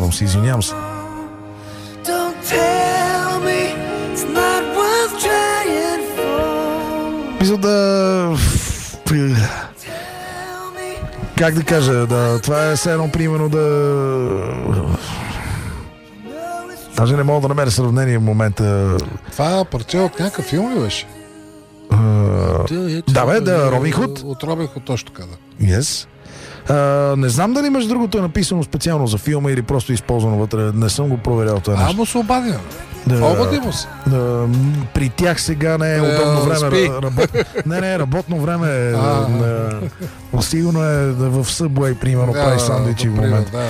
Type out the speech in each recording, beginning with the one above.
албум си, извинявам се. Мисля да... Как да кажа, това е все едно примерно даже не мога да намеря сравнение в момента. Това парче от някакъв филм ли беше? Робин Худ. От Робин Худ, точно така, да. Yes. Не знам дали между другото е написано специално за филма или просто използвано вътре. Не съм го проверял това нещо. Му се обадя. Обади му се. При тях сега не е удобно време. Работно време е. Сигурно е в Subway, примерно, прави сандвичи в момента.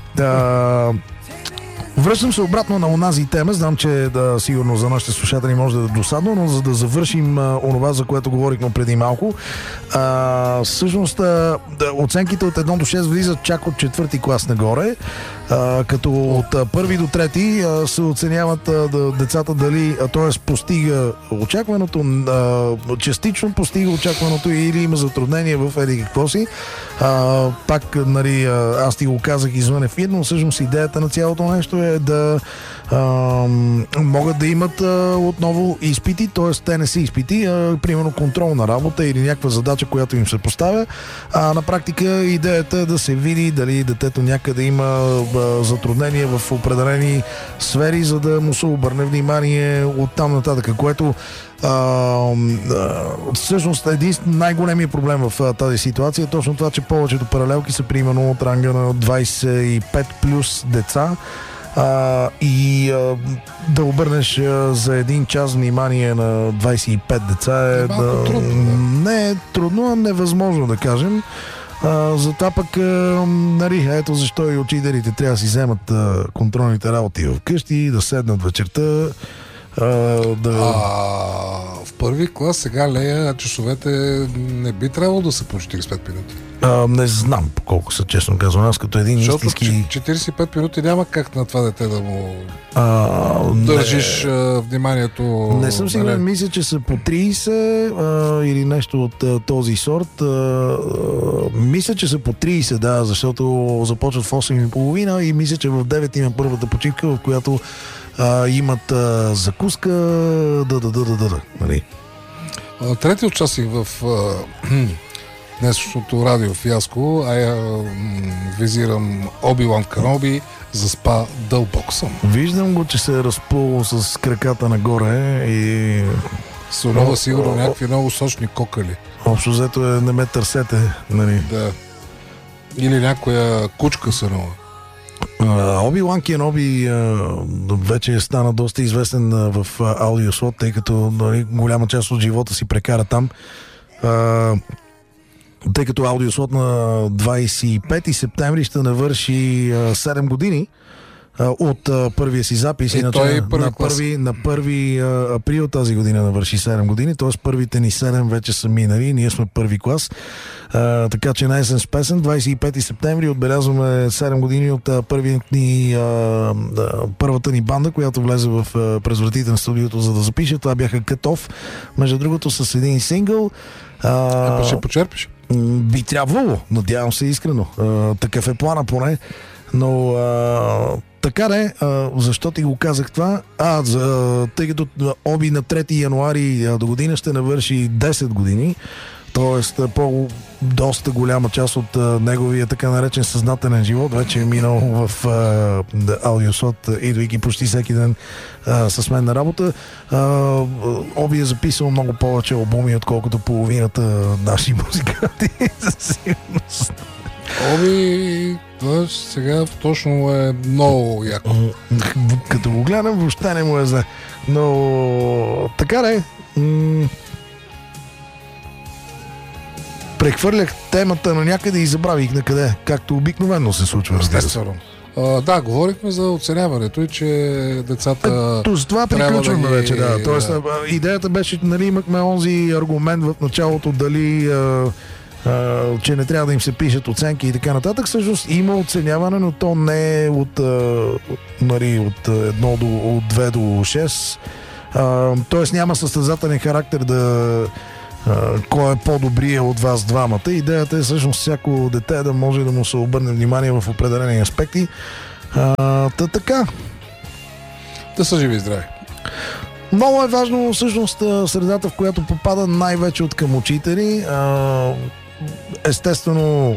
Връщам се обратно на онази тема. Знам, че сигурно за нашите слушатели може да е досадно, но за да завършим онова, за което говорихме преди малко, всъщност оценките от 1 до 6 влизат чак от 4-ти клас нагоре, като от 1 до 3 се оценяват децата дали, т.е. постига очакваното, частично постига очакваното или има затруднение в еди какво си. Пак, нали, аз ти го казах извън ефир, но всъщност идеята на цялото нещо е да могат да имат отново изпити, т.е. те не са изпити, примерно контролна работа или някаква задача, която им се поставя. На практика идеята е да се види дали детето някъде има затруднения в определени сфери, за да му се обърне внимание от там нататък, което всъщност най-големият проблем в тази ситуация е точно това, че повечето паралелки са примерно от ранга на 25 плюс деца. Да обърнеш за един час внимание на 25 деца е не е трудно, а невъзможно, да кажем. Затова пък ето защо и учителите трябва да си вземат контролните работи вкъщи, да седнат вечерта. В първи клас сега Лея часовете не би трябвало да са по 45 минути. Не знам колко са, честно казвам. Аз като един истински... 45 минути няма как на това дете да му държиш вниманието. Не съм сигурен, мисля, че са по 30 или нещо от този сорт. Мисля, че са по 30, да, защото започват в 8:30 и мисля, че в 9 има първата почивка, в която имат закуска. Нали? Трети участник в днешното радио фиаско, визирам Оби-Лан Каноби, заспа дълбоко съм. Виждам го, че се е разплувал с краката нагоре и... Сонова сигурно някакви много сочни кокали. Общо взето не ме търсете, нали? Да. Или някоя кучка сонова. Оби-Лан Кеноби вече стана доста известен в аудиослот, тъй като голяма част от живота си прекара там. Тъй като аудиослот на 25 септември ще навърши 7 години от първия си запис. Иначе на 1 април тази година навърши 7 години, т.е. първите ни 7 вече са минали, ние сме първи клас. Така че най-сен с песен, 25 септември отбелязваме 7 години от първата ни банда, която влезе през вратите на студиото, за да запише. Това бяха Cut Off, между другото с един сингъл. Ще почерпиш? Би трябвало, надявам се искрено. Такъв е плана поне. Но така не, защо ти го казах това? Тъй като Оби на 3 януари до година ще навърши 10 години, т.е. доста голяма част от неговия така наречен съзнателен живот вече е минал в аудиослот, идвайки почти всеки ден с мен на работа. Оби е записал много повече албуми, отколкото половината наши музиканти, със сигурност. Оби сега точно е много яко. Като го гледам, въобще не му е зле. Но така не. Прехвърлях темата на някъде и забравих на къде, както обикновено се случва. Да, говорихме за оценяването и че децата с това приключваме вече, да. Тоест, идеята беше, нали, имахме онзи аргумент в началото, дали че не трябва да им се пишат оценки и така нататък. Всъщност има оценяване, но то не е от 1 до 2 до 6. Тоест няма състезателен характер кой е по-добрия от вас двамата. Идеята е всъщност всяко дете да може да му се обърне внимание в определени аспекти. Така. Да са живи и здрави. Много е важно всъщност средата, в която попада най-вече от към учители. Естествено,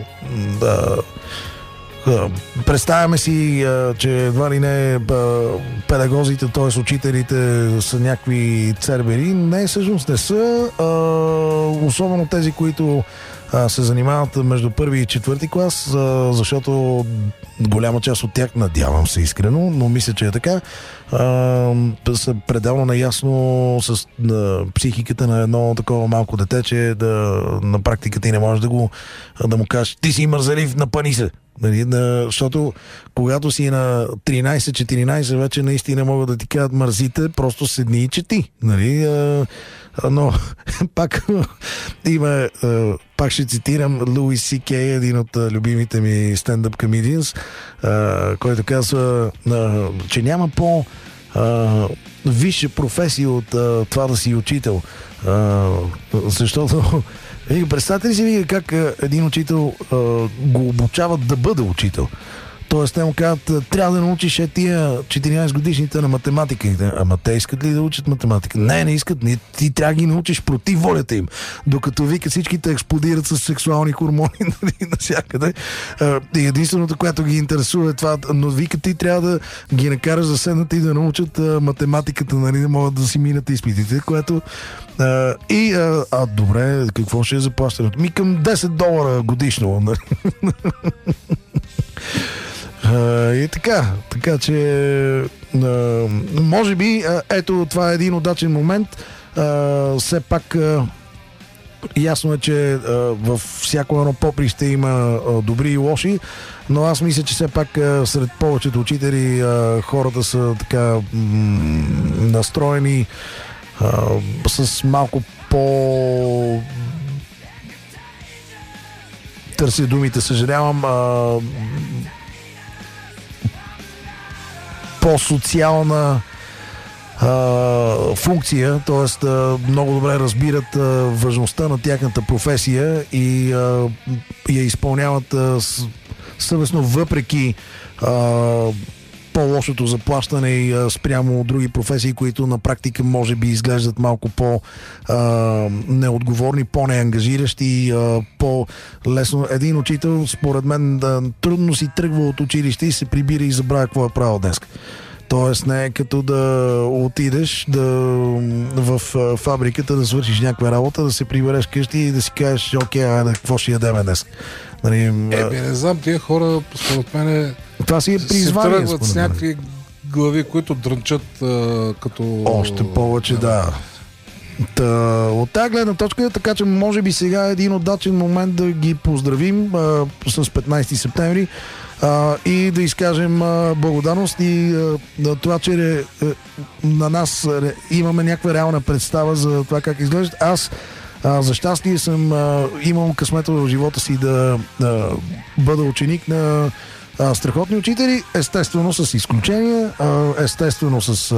представяме си, че едва ли не педагозите, т.е. учителите са някакви цербери. Не, всъщност не са. Особено тези, които се занимават между първи и четвърти клас, защото голяма част от тях, надявам се искрено, но мисля, че е така, са пределно наясно с психиката на едно такова малко дете, че на практика ти не можеш да му кажеш: ти си мързелив, напъни се. Защото когато си на 13-14, вече наистина могат да ти кажат: мързите, просто седни и чети. Но пак има, пак ще цитирам Луис Си Кей, един от любимите ми стендъп комедианс, който казва, че няма висша професия от това да си учител. Защото представете ли си как един учител го обучават да бъде учител? Тоест, те му казват: трябва да научиш тия 14 годишните на математика. Ама те искат ли да учат математика? Не искат. Ти трябва да ги научиш против волята им. Докато вика всичките експлодират с сексуални хормони навсякъде. И единственото, което ги интересува е това. Но вика, ти трябва да ги накараш да седнат и да научат математиката, да могат да си минат изпитите, което... добре, какво ще е заплащането? Към $10 годишно. И така че може би ето това е един удачен момент. Все пак ясно е, че във всяко едно поприще има добри и лоши, но аз мисля, че все пак сред повечето учители хората са така настроени с малко търся думите, съжалявам, по-социална функция, т.е. много добре разбират важността на тяхната професия и я изпълняват съвестно, въпреки по-лошото заплащане и спрямо други професии, които на практика може би изглеждат малко по-неотговорни, по-неангажиращи, по-лесно. Един учител, според мен, трудно си тръгва от училище и се прибира и забравя какво е правил днес. Тоест не е като да отидеш в фабриката да свършиш някаква работа, да се прибереш къщи и да си кажеш: окей, какво ще ядеме днес. Не знам, тия хора, според мен, това си е призвание, се тръгват с някакви глави, които дрънчат като... Още повече, да. От тази гледна точка, така че може би сега е един удачен момент да ги поздравим с 15 септември и да изкажем благодарност и това, че на нас имаме някаква реална представа за това как изглеждат. Аз за щастие съм имал късмета в живота си да бъда ученик на страхотни учители, естествено с изключения, естествено с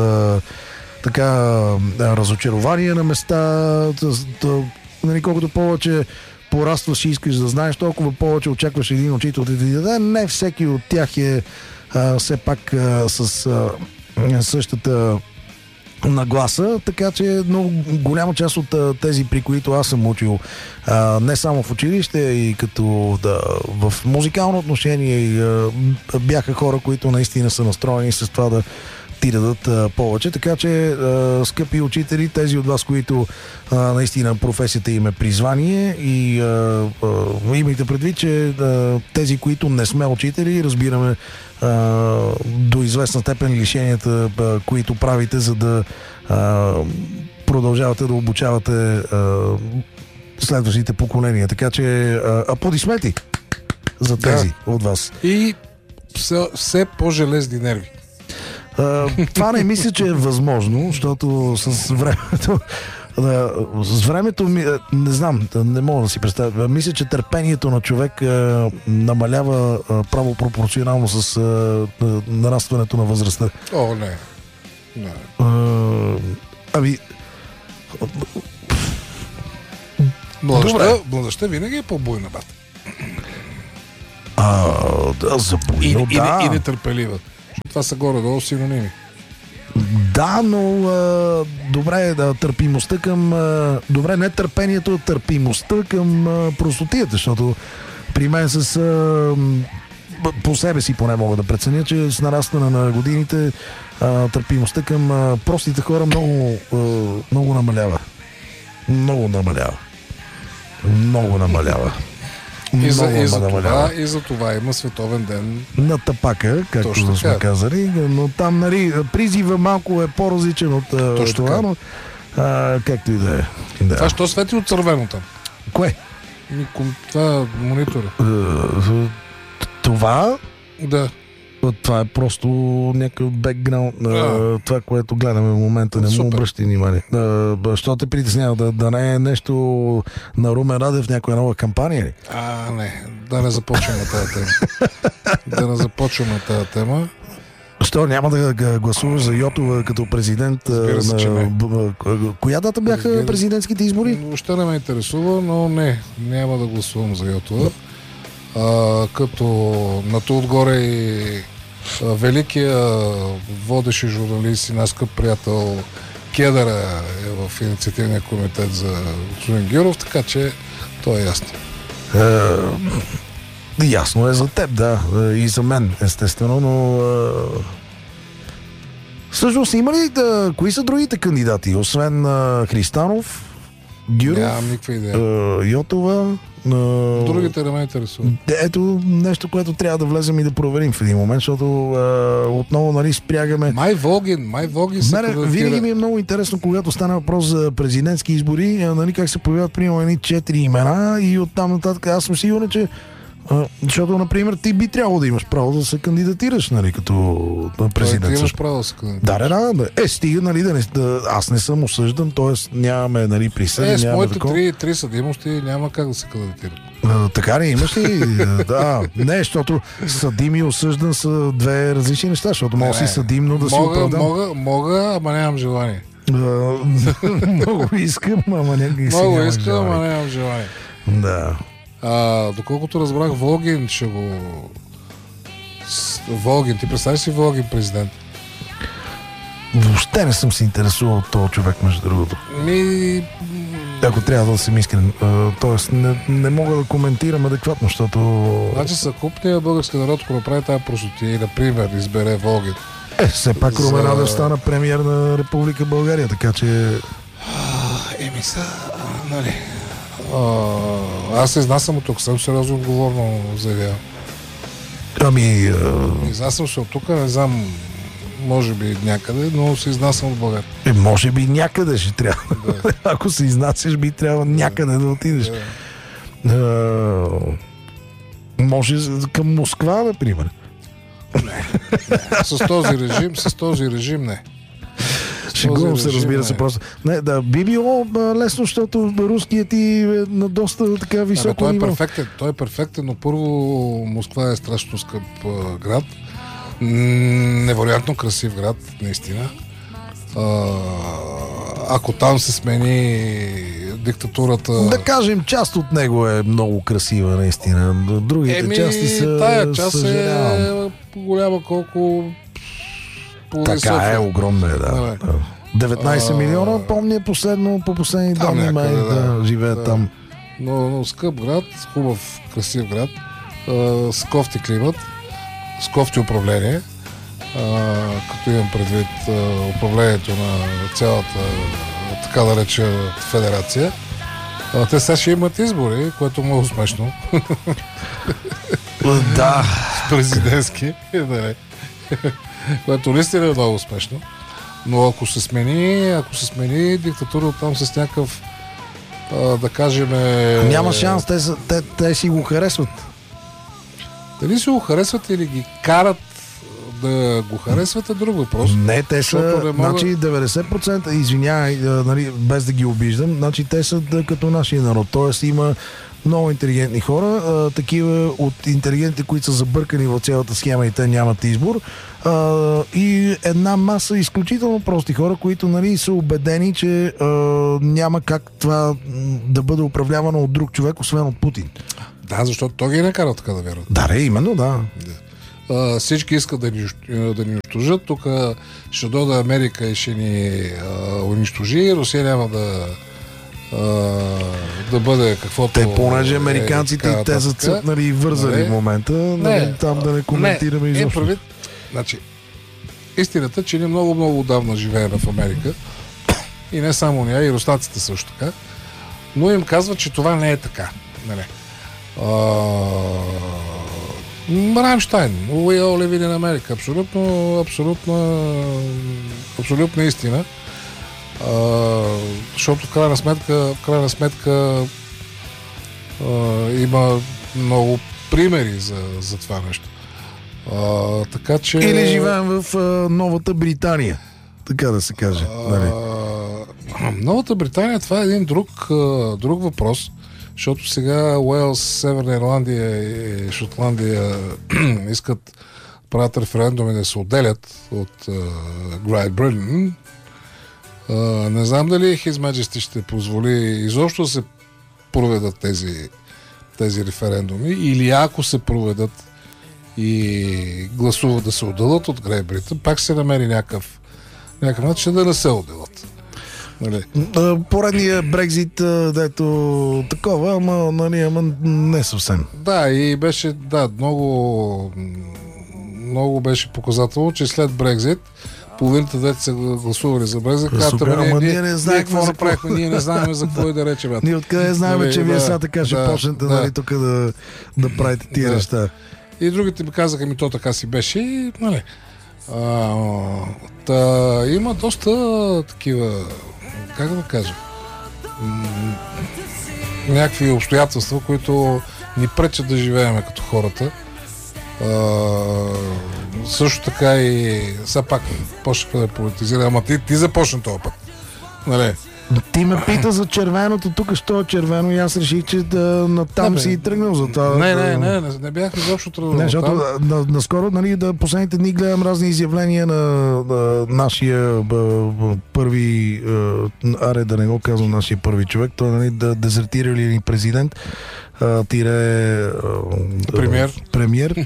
разочарование на места. Колкото повече порастваш и искаш да знаеш, толкова повече очакваш един учител да ти даде. Не всеки от тях е все пак с същата нагласа, така че много голяма част от тези, при които аз съм учил, не само в училище, и като в музикално отношение, бяха хора, които наистина са настроени с това да ти дадат повече. Така че, скъпи учители, тези от вас, които наистина професията им е призвание, и имайте предвид, че тези, които не сме учители, разбираме до известна степен лишенията, които правите, за да продължавате да обучавате следващите поколения. Така че аплодисменти за тези от вас. И все по-железни нерви. Това не мисля, че е възможно, защото с времето не знам, не мога да си представя. Мисля, че търпението на човек намалява право пропорционално с нарастването на възрастта. О, не. Добре. Младостта винаги е по-буйна, бат. Запойно, и нетърпелива. Това са горе-долу синоними. Да, но добре, търпимостта към... добре, не търпението, търпимостта към простотията, защото при мен по себе си поне мога да преценя, че с нарастване на годините търпимостта към простите хора много намалява. Много намалява. И за това има световен ден на тапака, както сме казали, но там призива малко е по-различен от това, но както и да е. Да. Това що свети от червено там? Кое? Това монитора. Това? Да. Това е просто някакъв бекграунд на това, което гледаме в момента. Не му обръщай внимание. Що те притеснява? Да не е нещо на Румен Радев в някоя нова кампания ли? Не. Да не започваме тази тема. Що няма да гласуваш за Йотова като президент? Коя дата бяха президентските избори? Въобще не ме интересува, но няма да гласувам за Йотова. Като на то отгоре и великия водещ журналист и наш скъп приятел Кедъра е в инициативния комитет за господин Гюров, така че то е ясно. Ясно е за теб, да. И за мен, естествено, но всъщност има ли кои са другите кандидати, освен Христанов, Гюров, нямам никаква идея. Йотова? Другите не ме интересуват. Ето нещо, което трябва да влезем и да проверим в един момент, защото отново спрягаме. Май Волгин винаги ми е много интересно, когато стане въпрос за президентски избори, как се появяват примерно едни 4 имена и оттам нататък аз съм сигурен, че защото, например, ти би трябвало да имаш право да се кандидатираш, като президент. Ти имаш право да се кандидатираш. Да. Стига, аз не съм осъждан, т.е. нямаме, присъди, с нямаме моите три съдимости няма как да се кандидатира. Така ли, имаш ли? Да. Не, защото съдим и осъждан са две различни неща, защото мога си съдим, но да си оправдам. Мога, ама нямам желание. Много искам, ама нямам желание. Да. Доколкото разбрах, Волгин ще го... Волгин, ти представиш си Волгин президент? Въобще не съм се интересувал от този човек, между другото. Ако трябва да съм искрен. Тоест, не мога да коментирам адекватно, защото... Значи съкупният български народ, ако направи тази простотия и, например, избере Волгин. Все пак Румен Радев стана премиер на Република България, така че... Нали... Аз се изнасям от тук, съм сериозно отговорно заявявам. Изнасям се от тук, не знам, може би някъде, но се изнасям от България. Може би някъде ще трябва. Да. Ако се изнасяш, би трябва някъде да отидеш. Може към Москва, например. Не. С този режим не. Шегувам се, разбира се, просто. Би било лесно, защото руският ти е на доста така високо ниво. Той е перфектен, но първо Москва е страшно скъп град. Невероятно красив град, наистина. Ако там се смени диктатурата... Да кажем, част от него е много красива, наистина. Другите части са... Тая част е голяма колко... Така е, огромна е, да. 19 милиона, помня по последни данни, да живеят там. Но скъп град, хубав, красив град, с кофти климат, с кофти управление, като имам предвид управлението на цялата, така да реча, федерация. Те сега ще имат избори, което е много смешно. Да. Президентски, което наистина е много успешно. Но ако се смени диктатура там с някакъв, да кажем... Няма шанс, те си го харесват. Дали си го харесват или ги карат да го харесват е друг въпрос. Не, те са, значи 90%, извинявай, без да ги обиждам, значи те са като нашия народ. Тоест има много интелигентни хора, такива от интелигентите, които са забъркани в цялата схема и те нямат избор, и една маса изключително прости хора, които са убедени, че няма как това да бъде управлявано от друг човек, освен от Путин. Да, защото той ги е накарал така да вярват. Да, именно, да. Всички искат да ни унищожат. Тук ще дойде Америка и ще ни унищожи. Русия няма да бъде каквото... Те, понеже американците и те са цъкнали и вързали в момента, там да не коментираме изобщо. Значи, истината, че ние много отдавна живеем в Америка и не само ние, и руснаците също така, но им казват, че това не е така. Нали? Рамштайн, We all live in America. Абсолютна истина. Защото в крайна сметка има много примери за това нещо. Така че... Или живеем в Новата Британия, така да се каже. Новата Британия, това е един друг въпрос, защото сега Уелс, Северна Ирландия и Шотландия искат правят референдуми да се отделят от Great Britain. Не знам дали His Majesty ще позволи изобщо да се проведат тези референдуми, или ако се проведат и гласуват да се отделят от Great Britain, пак се намери някакъв начин да не се отделят. Нали? Поредния Брекзит, дето такова, ама не съвсем. Да, и беше много беше показателно, че след Брекзит половината дете са гласували за Брекзит. Ние не знаем какво направихме, ние не знаем за какво и да речем. Ние откъде знаем, че вие сега така ще почнете тук да правите тия неща. И другите ми казаха, то така си беше. И, нали, има доста такива, как да кажа, някакви обстоятелства, които ни пречат да живеем като хората. Също така и все пак почнаха да политизира, ама ти започна този път. Нали? Ти ме пита за червеното, тук що е червено и аз реших, че натам си тръгнал за това. Не бях изобщо тръгнал. Не, защото наскоро, нали, последните дни гледам разни изявления на нашия първи, да не го казвам нашия първи човек, той, нали, да дезертирали ни президент, премиер.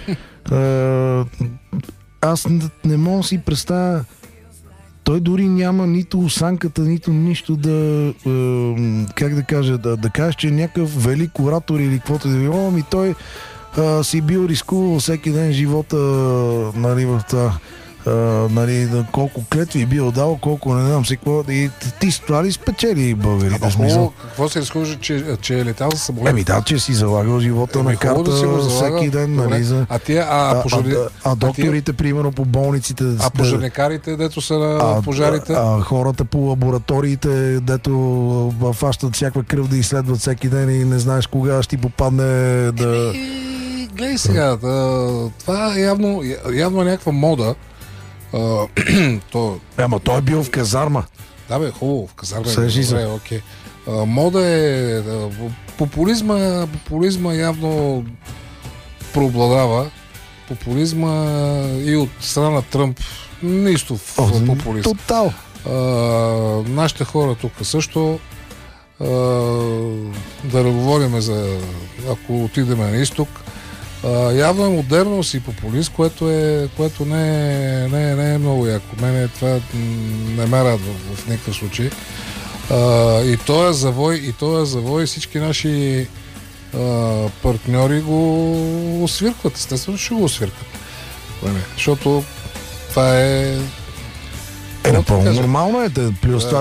Аз не мога да си представя. Той дори няма нито осанката, нито нищо как да кажа, да каже, че е някакъв велик оратор или каквото да било, ами той си бил рискувал всеки ден живота, нали, в това. Нали, колко клетви бил дал, колко не знам си какво. И ти с това ли спечели българите? Какво се разхожда, че е летал за самолет? Че си залагал живота на карта всеки ден. Нали, докторите, примерно, по болниците. Пожарникарите, дето са на пожарите. Хората по лабораториите, дето фащат всякаква кръв да изследват всеки ден и не знаеш кога ще ти попадне да... Гледай сега, това е явно някаква мода. Ама той е бил в казарма. Да бе, хубаво, в казарма. Добре, окей. Мода е... Популизма явно преобладава. Популизма и от страна на Тръмп нищо в популизм. Тотал. Нашите хора тук също, да говорим за, ако отидем на изток, явно е модерност и популист, което не е много яко. Мене това не ме радва в никакъв случай. И този завой всички наши партньори го освиркват. Естествено, ще го освиркват. Защото това е... напълно нормално е. Плюс това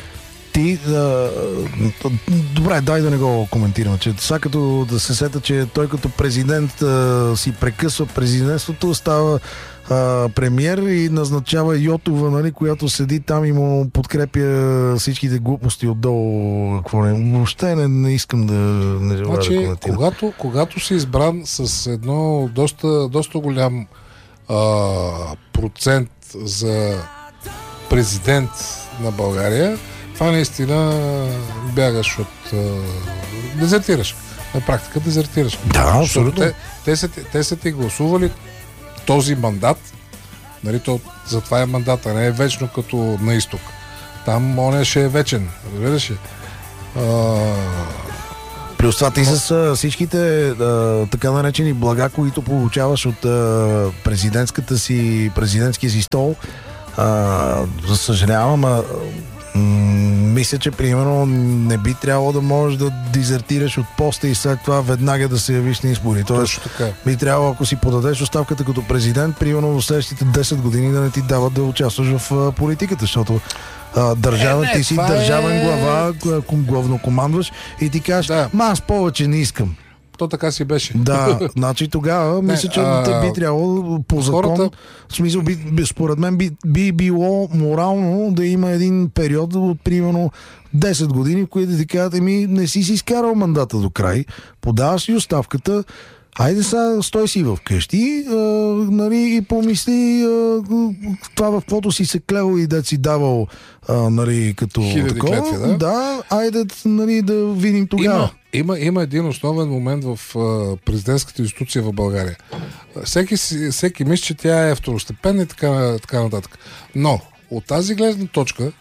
добре, дай да не го коментираме, че сега като да се сета, че той като президент си прекъсва президентството, става премиер и назначава Йотова, нали, която седи там и му подкрепя всичките глупости отдолу. Въобще не искам да не желая да коментирам. Когато си избран с едно доста голям процент за президент на България, това наистина бягаш от... дезертираш. На практика дезертираш. Да, абсолютно. Те са ти гласували този мандат, нали, затова е мандат, а не е вечно като на изток. Там он ще е вечен, разбираш ли? Плюс това ти с всичките така наречени блага, които получаваш от президентския си стол, съжалявам, мисля, че примерно не би трябвало да можеш да дезертираш от поста и след това веднага да се явиш на избори. Тоест, би трябвало, ако си подадеш оставката като президент, примерно в следващите 10 години да не ти дават да участваш в политиката, защото ти си държавен глава, главнокомандваш и ти кажеш, аз повече не искам. То така си беше. Да, значи тогава мисля, че те би трябвало по закон, в смисъл, според мен би било морално да има един период от примерно 10 години, в които ти казват, не си изкарал мандата до край, подаваш си оставката, айде сега стой си вкъщи, и помисли това, в каквото си се клевал и да си давал като такова. Клетви, да, айде да видим тогава. Има един основен момент в президентската институция в България. Всеки мисли, че тя е второстепенна и така нататък. Но от тази гледна точка,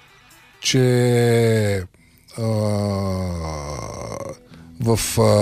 че в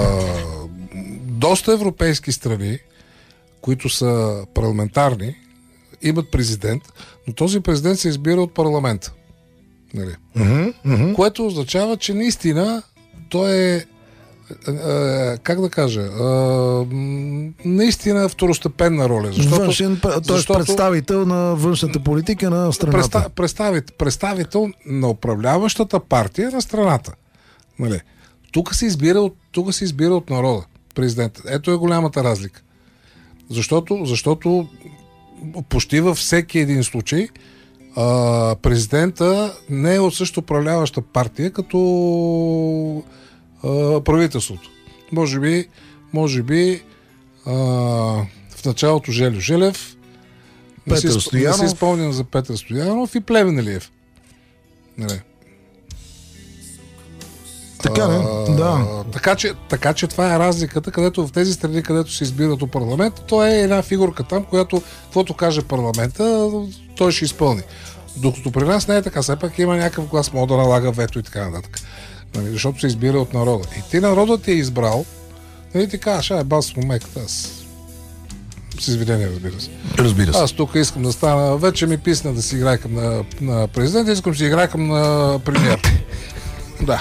доста европейски страни, които са парламентарни, имат президент, но този президент се избира от парламента. Нали? Което означава, че наистина той е, как да кажа, наистина второстепенна роля. Защото представител на външната политика на страната. Представител на управляващата партия на страната. Нали? Тук се избира от народа. Президент. Ето е голямата разлика. Защото почти във всеки един случай президента не е от също управляваща партия като правителството. Може би в началото Желю Желев, не се изпълнен за Петър Стоянов и Плевнелиев. Не. Така че това е разликата, където в тези страни, където се избират от парламента, то е една фигурка там, която, каквото каже парламента, той ще изпълни. Докато при нас не е така, все пак има някакъв глас, може да налага вето и така нататък. Защото се избира от народа. И ти народът ти е избрал, и ти кажеш, бас момеката, аз с извинение, разбира се. Аз тук искам да стана, вече ми писна да си играйкам на президент, искам да си играйкам на премиер. Да.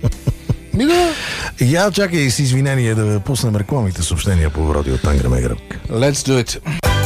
Я чакай с извинение да пуснем рекламните съобщения по радио Тангра Мегръб. Let's do it.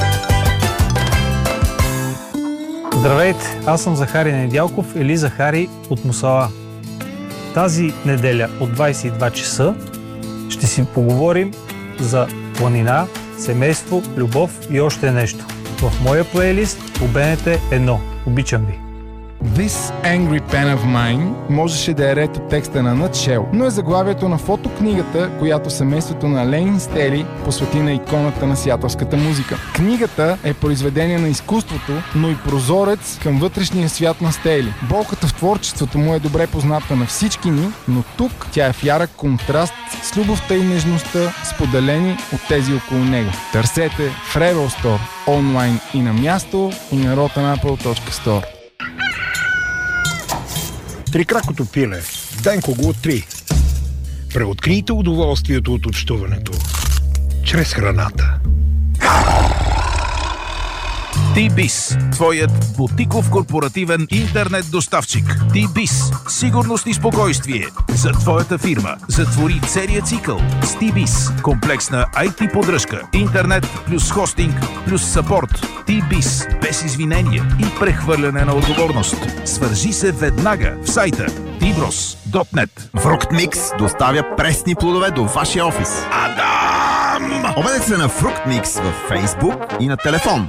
Здравейте, аз съм Захари Недялков или Захари от Мусала. Тази неделя от 22 часа ще си поговорим за планина, семейство, любов и още нещо. В моя плейлист по БНТ 1. Обичам ви. This Angry Pen of Mine можеше да е ред от текста на Nutshell, но е заглавието на фотокнигата, която семейството на Лейн Стели посвети на иконата на сиатълската музика. Книгата е произведение на изкуството, но и прозорец към вътрешния свят на Стели. Болката в творчеството му е добре позната на всички ни, но тук тя е в ярък контраст с любовта и нежността, споделени от тези около него. Търсете в Rebel Store, онлайн и на място, и на rotanapple.store. Трикракото пиле. Денко го откри. Преоткрийте удоволствието от общуването чрез храната. T-Biz, твоят бутиков корпоративен интернет доставчик. T-Biz, сигурност и спокойствие за твоята фирма. Затвори целия цикъл с T-Biz. Комплексна IT поддръжка, интернет плюс хостинг плюс съпорт. T-Biz, без извинения и прехвърляне на отговорност. Свържи се веднага в сайта tbros.net. Fructmix доставя пресни плодове до вашия офис. Адам! Обадете се на Fructmix във Facebook и на телефон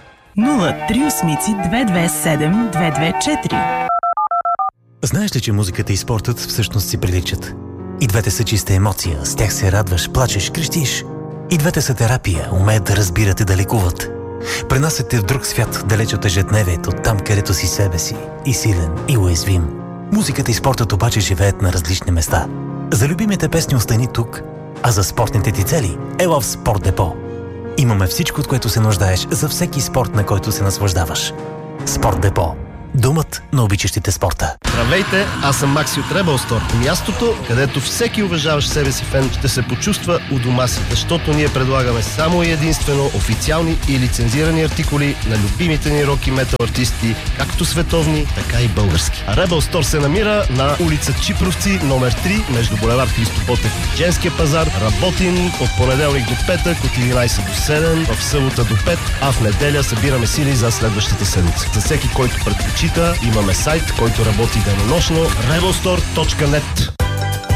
038-227-224. Знаеш ли, че музиката и спортът всъщност си приличат? И двете са чиста емоция, с тях се радваш, плачеш, крещиш. И двете са терапия, умеят да разбират и да лекуват. Пренасят те в друг свят, далеч от ежедневието, там където си себе си, и силен, и уязвим. Музиката и спортът обаче живеят на различни места. За любимите песни остани тук, а за спортните ти цели ела в Спорт Депо. Имаме всичко, от което се нуждаеш за всеки спорт, на който се наслаждаваш. Спорт Депо. Домът на обичащите спорта. Здравейте, аз съм Макси от Rebel Store. Мястото, където всеки уважаващ себе си фен ще се почувства у дома си, защото ние предлагаме само и единствено официални и лицензирани артикули на любимите ни рок и метал артисти, както световни, така и български. Rebel Store се намира на улица Чипровци, номер 3, между булевард Христо Ботев и Женския пазар. Работим от понеделник до петък, от 11 до 7, в събота до 5, а в неделя събираме сили за следващата седмица. За всеки, който предпочита, имаме сайт, който работи денонощно, rebelstore.net.